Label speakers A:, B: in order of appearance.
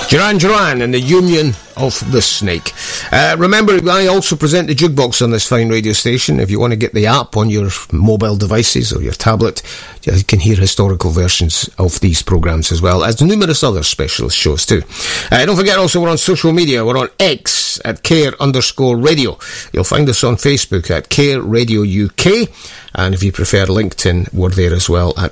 A: Duran Duran and the Union of the Snake. Remember, I also present the Jukebox on this fine radio station. If you want to get the app on your mobile devices or your tablet, you can hear historical versions of these programmes as well as numerous other specialist shows too. Don't forget also we're on social media. We're on X at care_radio. You'll find us on Facebook at Care Radio UK. And if you prefer LinkedIn, we're there as well at